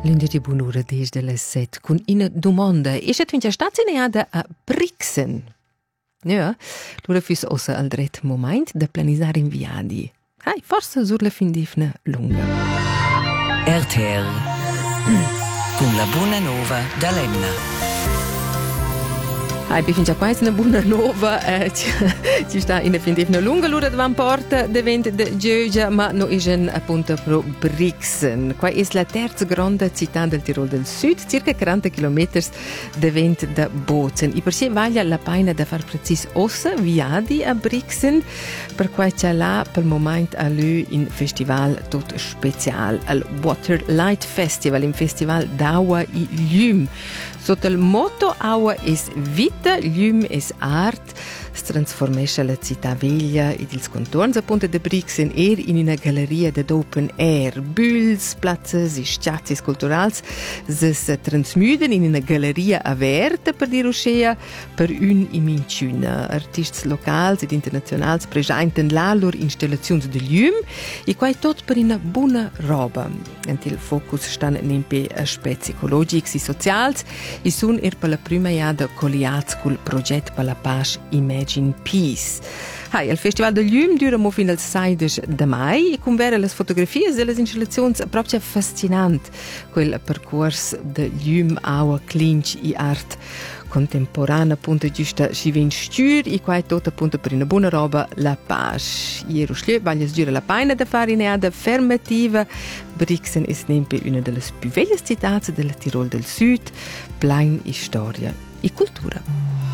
L'India di Bunura desde le 7 con una domanda. E se tu già stazionata a Brixen? Ja, allora fus ossa al dret moment de planisare in viadi. Hai, forse sur la fin d'ifna lunga. RTL con la buona nova da Lemna. Hai, fin già quasi una buona nova, ci sta in fin d'ifna lunga l'ora davan porta de vent de Gioia, ma no isen appunto pro Brixen. Qua è la terza grande città del Tirol del Sud, circa 40 km de vent de Bozen. I per sé vaglia la pena da far precis ossa viadi a Brixen, per qua c'è là per moment a lui in festival tot special, al Water Light Festival, in festival d'Aua i Ljum. Sotto il motto Aua es vita, Ljum es art, si trasformesce la città veglia ed ils contorns appunto de Brixen in una galleria de open air. Büls, plazzas e stazis culturals si transmuden in una galleria aperta, per dire uscea, per un in minciuna. Artisti locals ed internazionals presenten là lor installazioni de Ljum e qua è tot per una buona roba. Ant il focus stan nempe aspetti ecologics e socials e sun per la prima iada colliats col progetto per la pace Imagine Peace. Hai, il Festival de Ljum dura mo fino al 6 de mai e con vere le fotografie delle installazioni proprio fascinant quel percorso de Ljum, Aua, Clinch e art contemporanea appunto giusta si vien stür e qua è tutto appunto per una buona roba la pace. Ieri uscì voglio sgira la pena da fare in eda fermativa. Brixen è sempre una delle più vecchie città del Tirol del Sud, plein di storia e cultura.